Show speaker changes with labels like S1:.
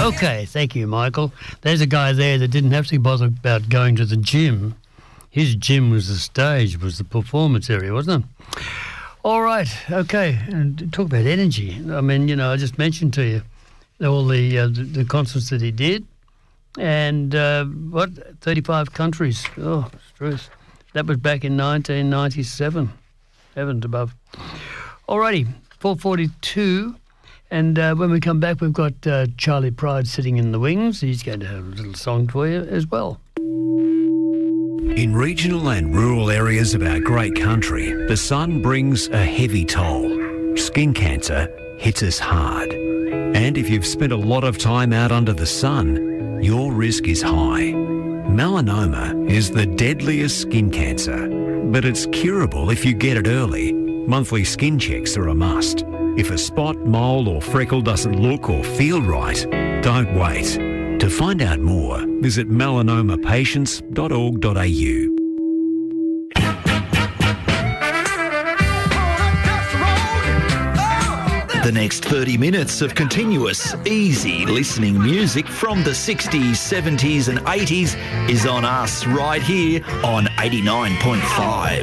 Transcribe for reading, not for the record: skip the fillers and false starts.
S1: Okay, thank you, Michael. There's a guy there that didn't have to bother about going to the gym. His gym was the stage, was the performance area, wasn't it? All right, okay, and talk about energy. I mean, you know, I just mentioned to you all the concerts that he did, and 35 countries. Oh, stress. That was back in 1997. Heavens above. Alrighty, 4:42, and when we come back, we've got Charlie Pride sitting in the wings. He's going to have a little song for you as well.
S2: In regional and rural areas of our great country, the sun brings a heavy toll. Skin cancer hits us hard. And if you've spent a lot of time out under the sun, your risk is high. Melanoma is the deadliest skin cancer, but it's curable if you get it early. Monthly skin checks are a must. If a spot, mole or freckle doesn't look or feel right, don't wait. To find out more, visit melanomapatients.org.au.
S3: The next 30 minutes of continuous, easy listening music from the 60s, 70s and 80s is on us right here on 89.5.